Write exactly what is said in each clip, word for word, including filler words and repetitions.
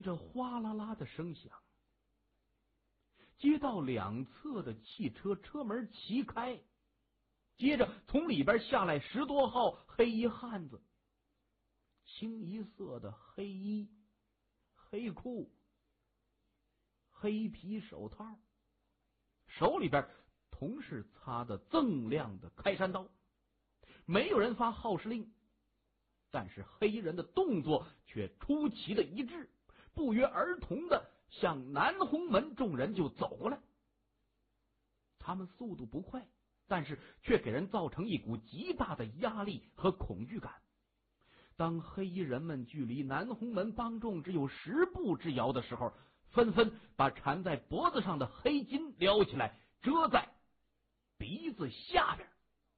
这哗啦啦的声响，街道两侧的汽车车门齐开，接着从里边下来十多号黑衣汉子，清一色的黑衣、黑裤、黑皮手套，手里边同时擦的锃亮的开山刀。没有人发号施令，但是黑衣人的动作却出奇的一致，不约而同的向南红门众人就走过来。他们速度不快，但是却给人造成一股极大的压力和恐惧感。当黑衣人们距离南红门帮众只有十步之遥的时候，纷纷把缠在脖子上的黑巾撩起来，遮在鼻子下边。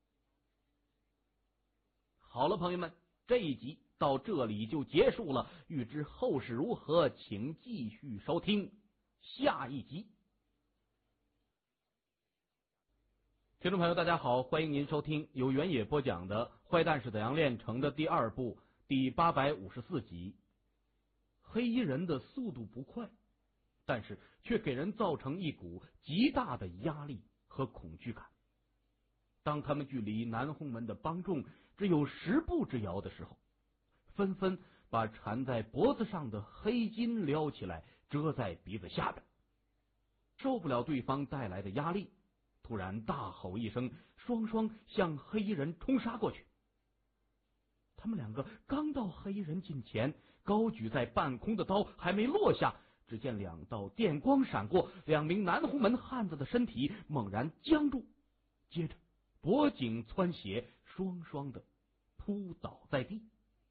好了，朋友们，这一集到这里就结束了。欲知后事如何，请继续收听下一集。听众朋友大家好，欢迎您收听由原野播讲的《坏蛋是怎样炼成的》第二部第八百五十四集。黑衣人的速度不快，但是却给人造成一股极大的压力和恐惧感。当他们距离南红门的帮众只有十步之遥的时候，纷纷把缠在脖子上的黑巾撩起来，遮在鼻子下边。受不了对方带来的压力，突然大吼一声，双双向黑衣人冲杀过去。他们两个刚到黑衣人近前，高举在半空的刀还没落下，只见两道电光闪过，两名南红门汉子的身体猛然僵住，接着脖颈窜血，双双的扑倒在地。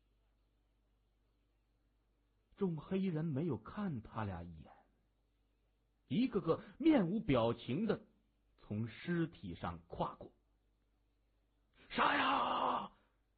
众黑衣人没有看他俩一眼，一个个面无表情的从尸体上跨过。杀呀！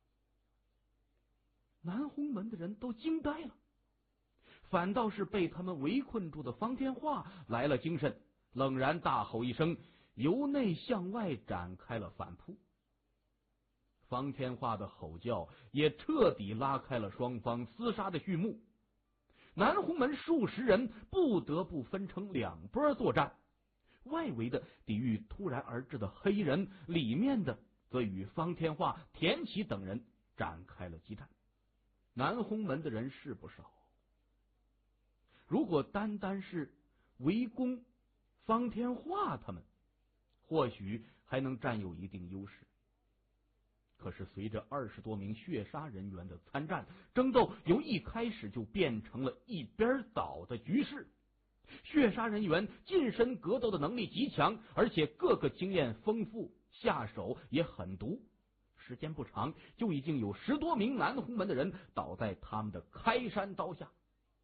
南红门的人都惊呆了，反倒是被他们围困住的方天画来了精神，冷然大吼一声，由内向外展开了反扑。方天画的吼叫也彻底拉开了双方厮杀的序幕。南红门数十人不得不分成两波作战，外围的抵御突然而至的黑衣人，里面的则与方天画、田启等人展开了激战。南红门的人是不少，如果单单是围攻方天画他们，或许还能占有一定优势。可是随着二十多名血杀人员的参战，争斗由一开始就变成了一边倒的局势。血杀人员近身格斗的能力极强，而且个个经验丰富，下手也狠毒。时间不长，就已经有十多名南红门的人倒在他们的开山刀下。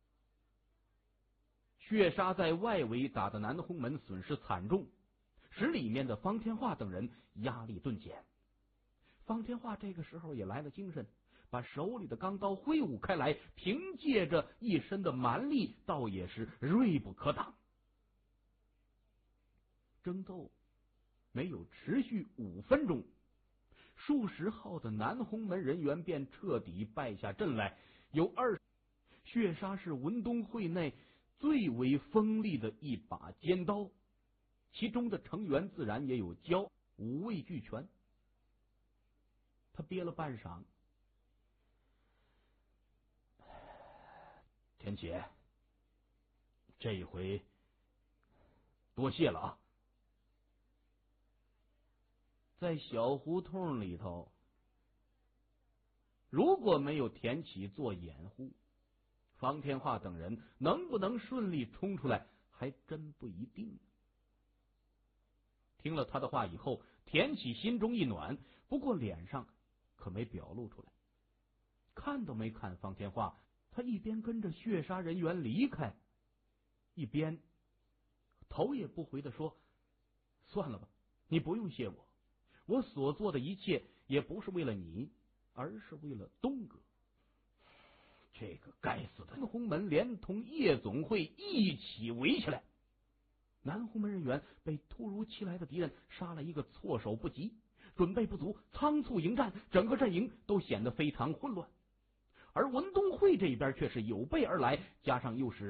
血杀在外围打的南红门损失惨重，使里面的方天画等人压力顿减。方天画这个时候也来了精神，把手里的钢刀挥舞开来，凭借着一身的蛮力，倒也是锐不可挡。争斗没有持续五分钟，数十号的南红门人员便彻底败下阵来。有二血杀是文东会内最为锋利的一把尖刀，其中的成员自然也有教五味俱全。他憋了半晌，田启，这一回多谢了啊。在小胡同里头，如果没有田启做掩护，方天画等人能不能顺利冲出来还真不一定。听了他的话以后，田启心中一暖，不过脸上可没表露出来，看都没看方天画。他一边跟着血杀人员离开，一边头也不回的说：算了吧，你不用谢我，我所做的一切也不是为了你，而是为了东哥。这个该死的红门连同夜总会一起围起来，南红门人员被突如其来的敌人杀了一个措手不及，准备不足，仓促迎战，整个阵营都显得非常混乱。 而文东会这边却是有备而来，加上又是